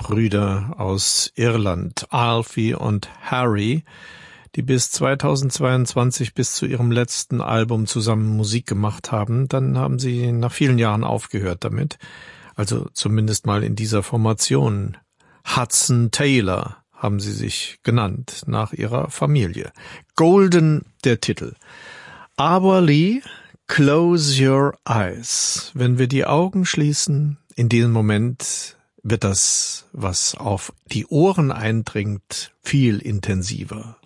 Brüder aus Irland, Alfie und Harry, die bis 2022 bis zu ihrem letzten Album zusammen Musik gemacht haben. Dann haben sie nach vielen Jahren aufgehört damit. Also zumindest mal in dieser Formation. Hudson Taylor haben sie sich genannt, nach ihrer Familie. Golden der Titel. Aber Lee, close your eyes. Wenn wir die Augen schließen, in diesem Moment wird das, was auf die Ohren eindringt, viel intensiver.